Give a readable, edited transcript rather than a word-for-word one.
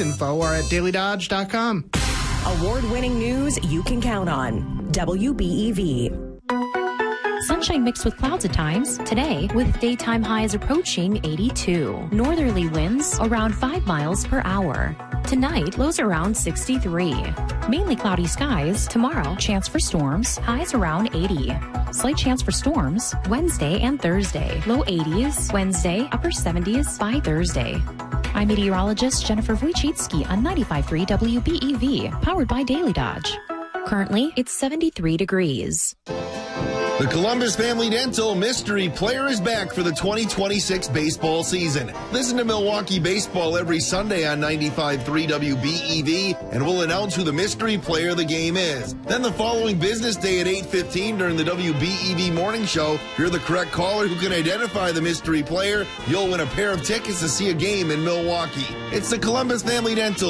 info are at dailydodge.com. Award-winning news you can count on. WBEV. Sunshine mixed with clouds at times. Today, with daytime highs approaching 82. Northerly winds around 5 miles per hour. Tonight, lows around 63. Mainly cloudy skies. Tomorrow, chance for storms. Highs around 80. Slight chance for storms Wednesday and Thursday. Low 80s Wednesday, upper 70s by Thursday. I'm meteorologist Jennifer Wojcicki on 95.3 WBEV, powered by Daily Dodge. Currently, it's 73 degrees. The Columbus Family Dental Mystery Player is back for the 2026 baseball season. Listen to Milwaukee Baseball every Sunday on 95.3 WBEV, and we'll announce who the mystery player of the game is. Then the following business day at 8:15 during the WBEV Morning Show, if you're the correct caller who can identify the mystery player, you'll win a pair of tickets to see a game in Milwaukee. It's the Columbus Family Dental